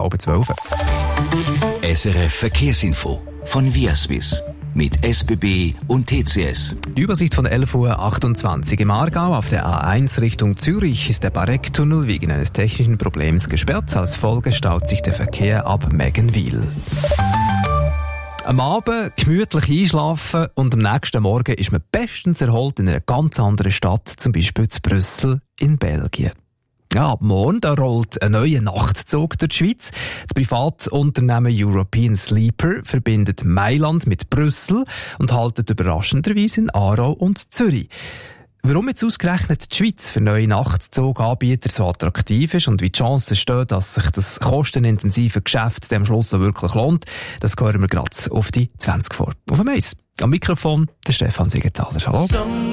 11:30. SRF Verkehrsinfo von Viaswiss mit SBB und TCS. Die Übersicht von 11:28 Uhr im Aargau. Auf der A1 Richtung Zürich ist der Bareck-Tunnel wegen eines technischen Problems gesperrt. Als Folge staut sich der Verkehr ab Meggenwil. Am Abend gemütlich einschlafen und am nächsten Morgen ist man bestens erholt in einer ganz anderen Stadt, zum Beispiel zu Brüssel in Belgien. Ja, ab morgen da rollt ein neuer Nachtzug durch die Schweiz. Das Privatunternehmen European Sleeper verbindet Mailand mit Brüssel und haltet überraschenderweise in Aarau und Zürich. Warum jetzt ausgerechnet die Schweiz für neue Nachtzuganbieter so attraktiv ist und wie die Chancen stehen, dass sich das kostenintensive Geschäft am Schluss auch wirklich lohnt, das hören wir gerade auf die 20 vor. Auf dem Eis. Am Mikrofon der Stefan Siegenthaler. Hallo.